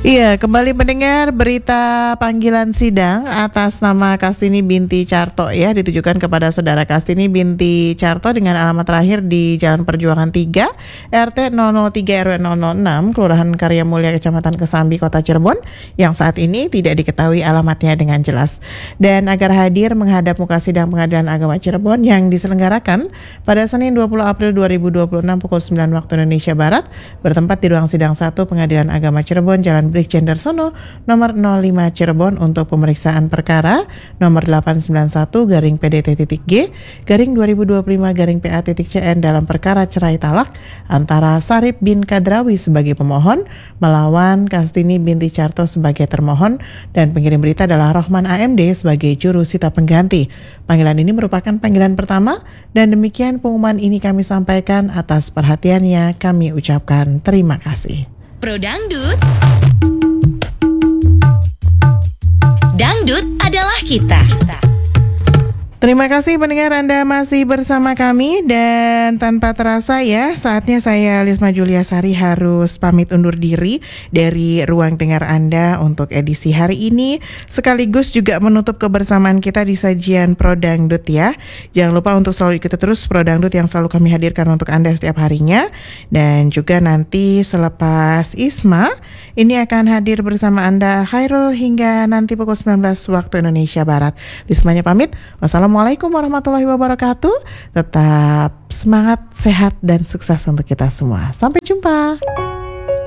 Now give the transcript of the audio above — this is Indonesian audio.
Iya, kembali mendengar berita panggilan sidang atas nama Kastini binti Carto ya, ditujukan kepada saudara Kastini binti Carto dengan alamat terakhir di Jalan Perjuangan 3, RT 003 RW 006, Kelurahan Karya Mulia, Kecamatan Kesambi, Kota Cirebon, yang saat ini tidak diketahui alamatnya dengan jelas. Dan agar hadir menghadap muka sidang Pengadilan Agama Cirebon yang diselenggarakan pada Senin 20 April 2026 pukul 9 waktu Indonesia Barat, bertempat di ruang sidang 1 Pengadilan Agama Cirebon, Jalan Brigjen Darsono, nomor 05 Cirebon untuk pemeriksaan perkara nomor 891-PDT-G garing 2025-PA-CN dalam perkara cerai talak antara Sarip bin Kadrawi sebagai pemohon melawan Kastini binti Carto sebagai termohon, dan pengirim berita adalah Rohman AMD sebagai jurusita pengganti. Panggilan ini merupakan panggilan pertama, dan demikian pengumuman ini kami sampaikan. Atas perhatiannya kami ucapkan terima kasih. Pro Dangdut. Dangdut adalah kita. Terima kasih pendengar, Anda masih bersama kami, dan tanpa terasa ya, saatnya saya Lisma Juliasari harus pamit undur diri dari ruang dengar Anda untuk edisi hari ini, sekaligus juga menutup kebersamaan kita di sajian Pro Dangdut ya. Jangan lupa untuk selalu ikuti terus Pro Dangdut yang selalu kami hadirkan untuk Anda setiap harinya, dan juga nanti selepas Isma ini akan hadir bersama Anda Khairul hingga nanti pukul 19 waktu Indonesia Barat. Lismanya pamit. Wassalamualaikum warahmatullahi wabarakatuh. Tetap semangat, sehat, dan sukses untuk kita semua. Sampai jumpa.